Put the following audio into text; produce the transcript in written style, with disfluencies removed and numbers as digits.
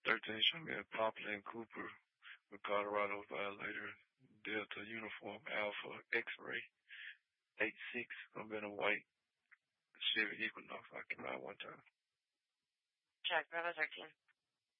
13, show me a Poplar and Cooper with Colorado Violator, Delta Uniform Alpha X-Ray, 86, gonna be in a white Chevy Equinox. I can ride one time. Check, Bravo 13.